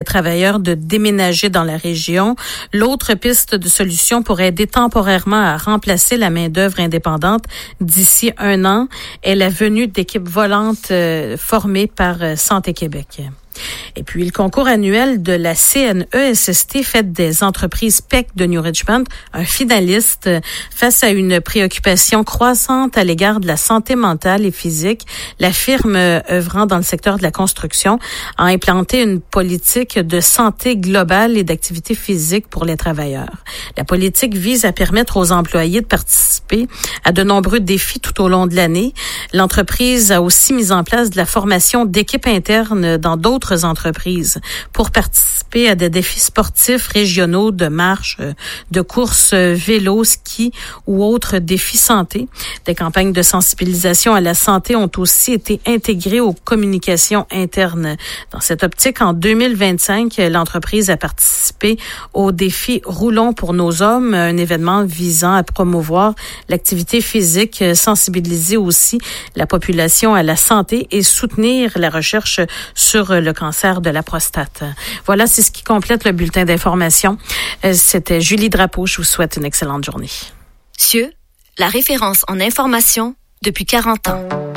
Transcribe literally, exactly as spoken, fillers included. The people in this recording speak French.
travailleurs de déménager dans la région. L'autre piste de solution pourrait aider temporairement à remplacer la main-d'œuvre indépendante d'ici un an est la venue d'équipes volantes euh, formées par euh, Santé Québec. Et puis, le concours annuel de la C N E S S T fait des entreprises P E C de New Richmond un finaliste face à une préoccupation croissante à l'égard de la santé mentale et physique. La firme œuvrant dans le secteur de la construction a implanté une politique de santé globale et d'activité physique pour les travailleurs. La politique vise à permettre aux employés de participer à de nombreux défis tout au long de l'année. L'entreprise a aussi mis en place de la formation d'équipes internes dans d'autres entreprises pour participer à des défis sportifs régionaux de marche, de course vélo, ski ou autres défis santé. Des campagnes de sensibilisation à la santé ont aussi été intégrées aux communications internes. Dans cette optique, en deux mille vingt-cinq, l'entreprise a participé au défi Roulons pour nos hommes, un événement visant à promouvoir l'activité physique, sensibiliser aussi la population à la santé et soutenir la recherche sur le cancer de la prostate. Voilà, c'est ce qui complète le bulletin d'information. C'était Julie Drapeau. Je vous souhaite une excellente journée. C I E, la référence en information depuis quarante ans.